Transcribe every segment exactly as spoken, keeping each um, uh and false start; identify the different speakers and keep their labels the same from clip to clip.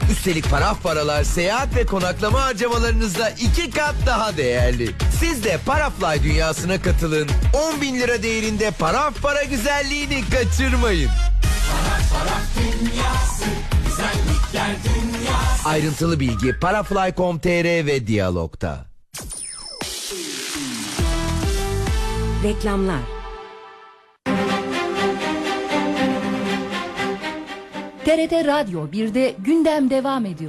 Speaker 1: Üstelik paraf paralar seyahat ve konaklama harcamalarınızda iki kat daha değerli. Siz de Parafly dünyasına katılın. on bin lira değerinde paraf para güzelliğini kaçırmayın.
Speaker 2: Paraf paraf dünyası, güzellikler dünyası.
Speaker 1: Ayrıntılı bilgi parafly nokta com nokta tr ve Diyalog'da.
Speaker 3: Reklamlar. T R T Radyo birde gündem devam ediyor.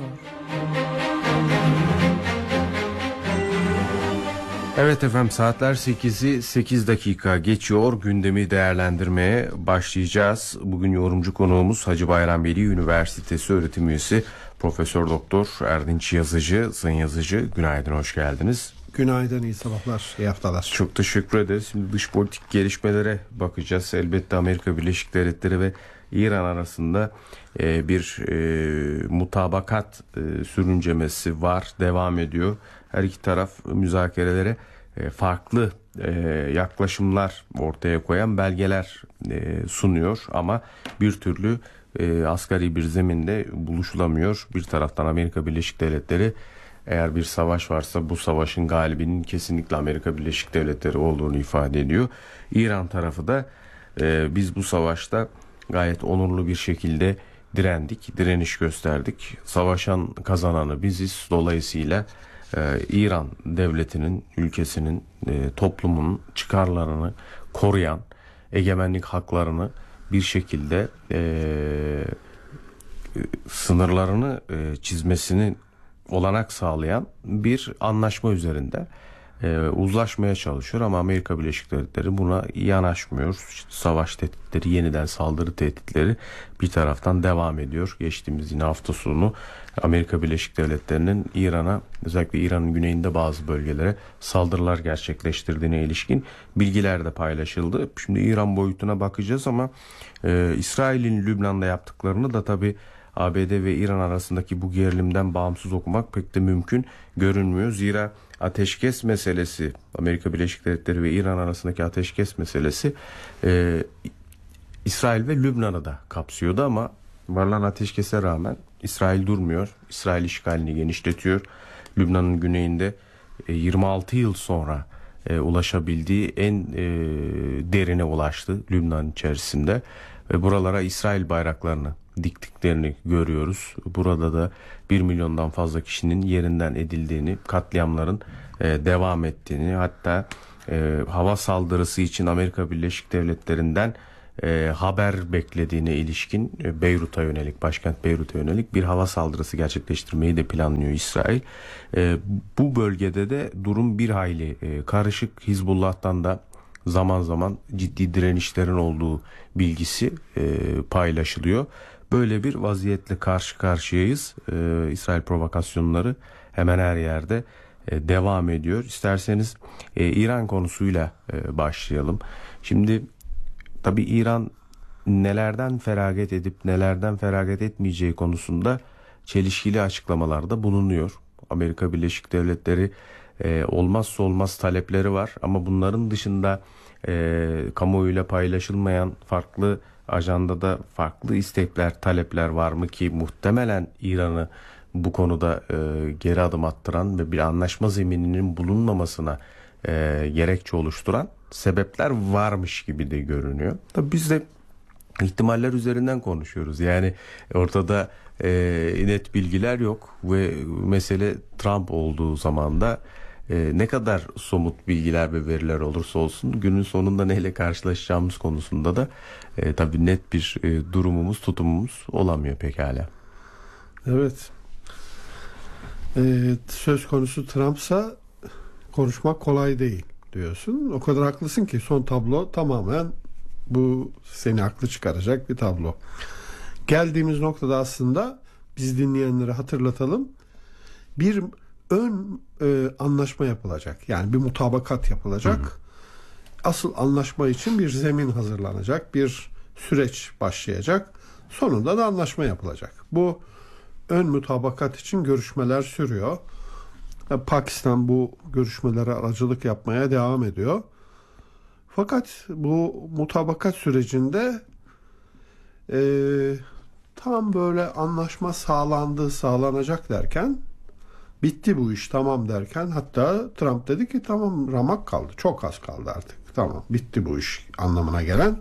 Speaker 4: Evet efendim, saatler sekizi sekiz dakika geçiyor. Gündemi değerlendirmeye başlayacağız. Bugün yorumcu konuğumuz Hacı Bayram Veli Üniversitesi öğretim üyesi Profesör Doktor Erdinç Yazıcı. Sayın Yazıcı, günaydın, hoş geldiniz.
Speaker 5: Günaydın, iyi sabahlar, iyi haftalar.
Speaker 4: Çok teşekkür ederiz. Şimdi dış politik gelişmelere bakacağız. Elbette Amerika Birleşik Devletleri ve İran arasında e, bir e, mutabakat e, sürüncemesi var, devam ediyor. Her iki taraf müzakerelere e, farklı e, yaklaşımlar ortaya koyan belgeler e, sunuyor ama bir türlü e, asgari bir zeminde buluşulamıyor. Bir taraftan Amerika Birleşik Devletleri, eğer bir savaş varsa bu savaşın galibinin kesinlikle Amerika Birleşik Devletleri olduğunu ifade ediyor. İran tarafı da e, biz bu savaşta gayet onurlu bir şekilde direndik, direniş gösterdik. Savaşan kazananı biziz. Dolayısıyla e, İran devletinin, ülkesinin, e, toplumunun çıkarlarını koruyan, egemenlik haklarını bir şekilde e, sınırlarını e, çizmesini olanak sağlayan bir anlaşma üzerinde e, uzlaşmaya çalışıyor ama Amerika Birleşik Devletleri buna yanaşmıyor. İşte savaş tehditleri, yeniden saldırı tehditleri bir taraftan devam ediyor. Geçtiğimiz yine hafta sonu Amerika Birleşik Devletleri'nin İran'a, özellikle İran'ın güneyinde bazı bölgelere saldırılar gerçekleştirdiğine ilişkin bilgiler de paylaşıldı. Şimdi İran boyutuna bakacağız ama e, İsrail'in Lübnan'da yaptıklarını da tabii A B D ve İran arasındaki bu gerilimden bağımsız okumak pek de mümkün görünmüyor. Zira ateşkes meselesi, Amerika Birleşik Devletleri ve İran arasındaki ateşkes meselesi e, İsrail ve Lübnan'ı da kapsıyordu ama varılan ateşkese rağmen İsrail durmuyor. İsrail işgalini genişletiyor. Lübnan'ın güneyinde e, yirmi altı yıl sonra e, ulaşabildiği en e, derine ulaştı Lübnan içerisinde ve buralara İsrail bayraklarını diktiklerini görüyoruz. Burada da bir milyondan fazla kişinin yerinden edildiğini, katliamların e, devam ettiğini, hatta e, hava saldırısı için Amerika Birleşik Devletleri'nden e, haber beklediğine ilişkin e, Beyrut'a yönelik, başkent Beyrut'a yönelik bir hava saldırısı gerçekleştirmeyi de planlıyor İsrail. E, bu bölgede de durum bir hayli e, karışık. Hizbullah'tan da zaman zaman ciddi direnişlerin olduğu bilgisi e, paylaşılıyor. Böyle bir vaziyetle karşı karşıyayız. Ee, İsrail provokasyonları hemen her yerde e, devam ediyor. İsterseniz e, İran konusuyla e, başlayalım. Şimdi tabii İran nelerden feragat edip nelerden feragat etmeyeceği konusunda çelişkili açıklamalarda bulunuyor. Amerika Birleşik Devletleri e, olmazsa olmaz talepleri var ama bunların dışında e, kamuoyuyla paylaşılmayan farklı ajandada farklı istekler, talepler var mı ki muhtemelen İran'ı bu konuda e, geri adım attıran ve bir anlaşma zemininin bulunmamasına e, gerekçe oluşturan sebepler varmış gibi de görünüyor. Tabii biz de ihtimaller üzerinden konuşuyoruz. Yani ortada e, net bilgiler yok ve mesele Trump olduğu zaman da e, ne kadar somut bilgiler ve veriler olursa olsun günün sonunda neyle karşılaşacağımız konusunda da e, tabii net bir e, durumumuz, tutumumuz olamıyor pekala.
Speaker 5: Evet. Ee, söz konusu Trump'sa konuşmak kolay değil diyorsun. O kadar haklısın ki son tablo tamamen bu, seni haklı çıkaracak bir tablo. Geldiğimiz noktada aslında biz dinleyenlere hatırlatalım. Bir ön e, anlaşma yapılacak. Yani bir mutabakat yapılacak. Hı hı. Asıl anlaşma için bir zemin hazırlanacak. Bir süreç başlayacak. Sonunda da anlaşma yapılacak. Bu ön mutabakat için görüşmeler sürüyor. Pakistan bu görüşmelere aracılık yapmaya devam ediyor. Fakat bu mutabakat sürecinde e, tam böyle anlaşma sağlandı, sağlanacak derken, bitti bu iş tamam derken, hatta Trump dedi ki tamam, ramak kaldı, çok az kaldı artık, tamam bitti bu iş anlamına gelen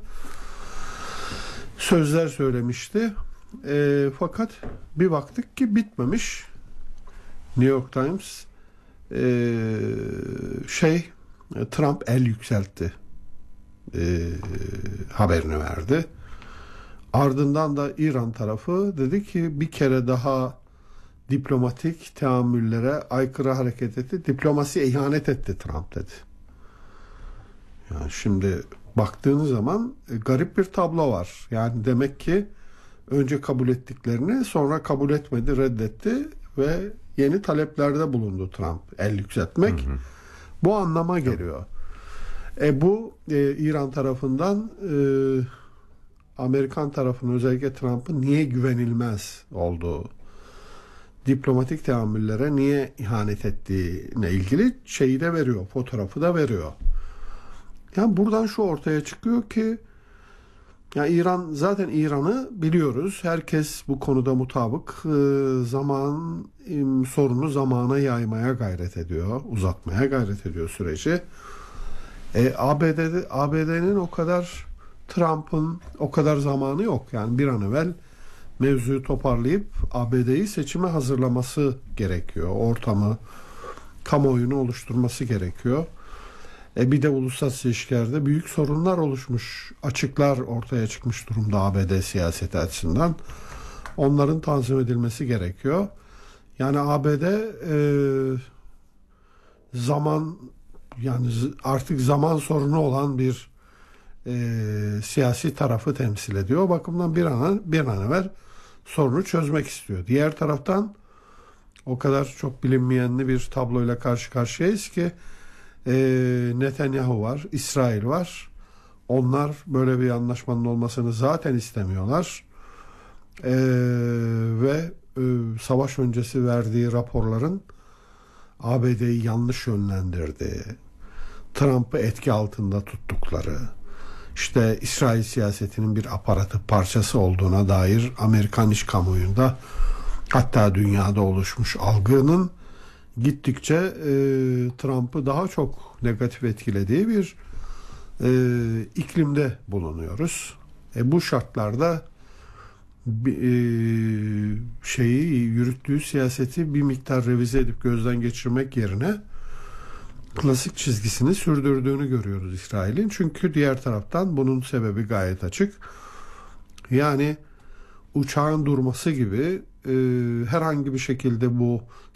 Speaker 5: sözler söylemişti. E, fakat bir baktık ki bitmemiş. New York Times e, şey Trump el yükseltti e, haberini verdi. Ardından da İran tarafı dedi ki bir kere daha diplomatik teamüllere aykırı hareket etti. Diplomasiye ihanet etti Trump dedi. Yani şimdi baktığınız zaman e, garip bir tablo var. Yani demek ki önce kabul ettiklerini sonra kabul etmedi, reddetti ve yeni taleplerde bulundu Trump. El yükseltmek. Hı hı. Bu anlama geliyor. E bu e, İran tarafından e, Amerikan tarafının, özellikle Trump'ın niye güvenilmez olduğu, diplomatik teamüllere niye ihanet ettiğine ilgili şeyi de veriyor, fotoğrafı da veriyor. Yani buradan şu ortaya çıkıyor ki, ya İran, zaten İran'ı biliyoruz. Herkes bu konuda mutabık. Zaman sorunu zamana yaymaya gayret ediyor, uzatmaya gayret ediyor süreci. E, A B D'de A B D'nin o kadar, Trump'ın o kadar zamanı yok. Yani bir an evvel mevzuyu toparlayıp A B D'yi seçime hazırlaması gerekiyor. Ortamı, kamuoyunu oluşturması gerekiyor. E bir de uluslararası ilişkilerde büyük sorunlar oluşmuş, açıklar ortaya çıkmış durumda A B D siyaseti açısından. Onların tanzim edilmesi gerekiyor. Yani A B D e, zaman, yani artık zaman sorunu olan bir e, siyasi tarafı temsil ediyor. O bakımdan bir an, bir an evvel sorunu çözmek istiyor. Diğer taraftan o kadar çok bilinmeyenli bir tabloyla karşı karşıyayız ki e, Netanyahu var, İsrail var. Onlar böyle bir anlaşmanın olmasını zaten istemiyorlar. E, ve e, savaş öncesi verdiği raporların A B D'yi yanlış yönlendirdiği, Trump'ı etki altında tuttukları, işte İsrail siyasetinin bir aparatı, parçası olduğuna dair Amerikan iç kamuoyunda, hatta dünyada oluşmuş algının gittikçe e, Trump'ı daha çok negatif etkilediği bir e, iklimde bulunuyoruz. E, bu şartlarda e, şeyi yürüttüğü siyaseti bir miktar revize edip gözden geçirmek yerine klasik çizgisini sürdürdüğünü görüyoruz İsrail'in. Çünkü diğer taraftan bunun sebebi gayet açık. Yani uçağın durması gibi e, herhangi bir şekilde bu